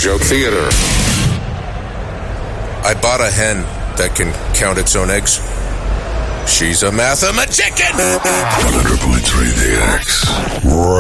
Joke Theater. I bought a hen that can count its own eggs. She's a mathematician! 100.3 The X.